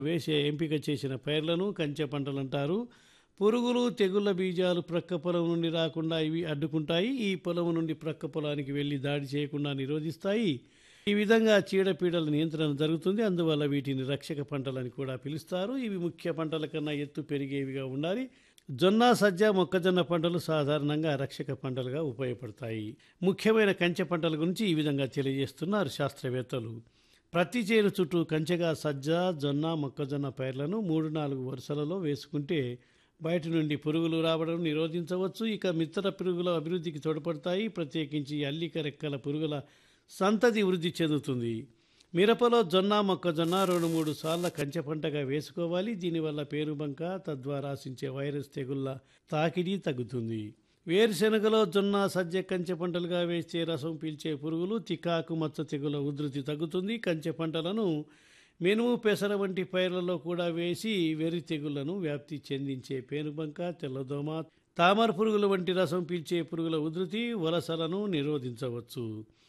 వేసే ఎంపిక చేసిన పైర్లను కంచె పంటలంటారు. పురుగులు, తెగుళ్ల బీజాలు ప్రక్క పొలం నుండి రాకుండా ఇవి అడ్డుకుంటాయి. ఈ పొలం నుండి ప్రక్క పొలానికి వెళ్ళి దాడి చేయకుండా నిరోధిస్తాయి. ఈ విధంగా చీడపీడల నియంత్రణ జరుగుతుంది. అందువల్ల వీటిని రక్షక పంటలని కూడా పిలుస్తారు. ఇవి ముఖ్య పంటల కన్నా ఎత్తు పెరిగేవిగా ఉండాలి. జొన్న, సజ్జ, మొక్కజొన్న పంటలు సాధారణంగా రక్షక పంటలుగా ఉపయోగపడతాయి. ముఖ్యమైన కంచె పంటల గురించి ఈ విధంగా తెలియజేస్తున్నారు శాస్త్రవేత్తలు. ప్రతి చేను చుట్టూ కంచెగా సజ్జ, జొన్న, మొక్కజొన్న పైర్లను 3-4 వరుసలలో వేసుకుంటే బయట నుండి పురుగులు రావడం నిరోధించవచ్చు. ఇక మిత్ర పురుగుల అభివృద్ధికి తోడ్పడతాయి. ప్రత్యేకించి అల్లిక రెక్కల పురుగుల సంతతి వృద్ధి చెందుతుంది. మిరపలో జొన్న, మొక్కజొన్న 2-3 సార్ల కంచె పంటగా వేసుకోవాలి. దీనివల్ల పేనుబంక తద్వారా ఆశించే వైరస్ తెగుళ్ల తాకిడి తగ్గుతుంది. వేరుశెనగలో జొన్న, సజ్జ కంచె పంటలుగా వేస్తే రసం పీల్చే పురుగులు, తికాకు, మచ్చ తెగుల ఉధృతి తగ్గుతుంది. కంచె పంటలను మినుము, పెసర వంటి పైర్లలో కూడా వేసి వెర్రి తెగుళ్లను వ్యాప్తి చెందించే పేనుబంక, తెల్లదోమ, తామర పురుగుల వంటి రసం పీల్చే పురుగుల ఉధృతి, వలసలను నిరోధించవచ్చు.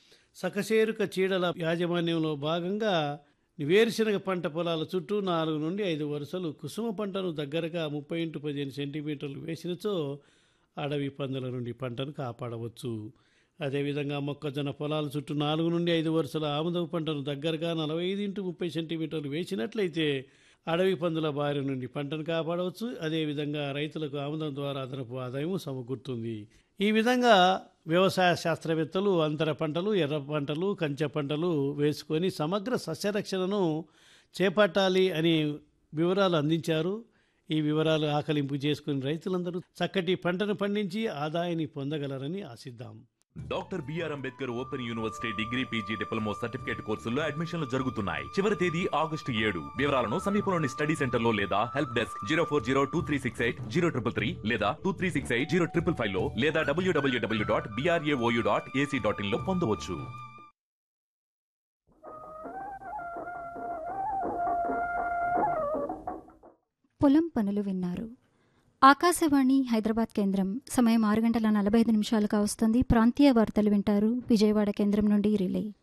సకశేరుక చీడల యాజమాన్యంలో భాగంగా వేరుశెనగ పంట పొలాల చుట్టూ 4-5 వరుసలు కుసుమ పంటను దగ్గరగా 30-15 సెంటీమీటర్లు వేసినచో అడవి పందుల నుండి పంటను కాపాడవచ్చు. అదేవిధంగా మొక్కజొన్న పొలాల చుట్టూ 4-5 వరుసల ఆముదపు పంటను దగ్గరగా 45-30 సెంటీమీటర్లు వేసినట్లయితే అడవి పందుల బారి నుండి పంటను కాపాడవచ్చు. అదేవిధంగా రైతులకు ఆముదం ద్వారా అదనపు ఆదాయం సమకూరుతుంది. ఈ విధంగా వ్యవసాయ శాస్త్రవేత్తలు అంతర పంటలు, ఎర్ర పంటలు, కంచె పంటలు వేసుకొని సమగ్ర సస్యరక్షణను చేపట్టాలి అని వివరాలు అందించారు. ఈ వివరాలు ఆకలింపు చేసుకుని రైతులందరూ చక్కటి పంటను పండించి ఆదాయాన్ని పొందగలరని ఆశిద్దాం. Doctor BR Ambedkar open university degree, PG, diploma, certificate కోర్సుల్లో అడ్మిషన్లు జరుగుతున్నాయి. చివరి తేదీ August 7. వివరాలను సమీపంలోని స్టడీ సెంటర్ లో లేదా హెల్ప్ డెస్క్ 04023680333 లేదా 23680555 లో లేదా www.bravo.ac.in లో పొందవచ్చు. పొలం పనులు విన్నారు. ఆకాశవాణి హైదరాబాద్ కేంద్రం. సమయం 6 గంటల 45 నిమిషాలుగా వస్తుంది. ప్రాంతీయ వార్తలు వింటారు. విజయవాడ కేంద్రం నుండి రిలే.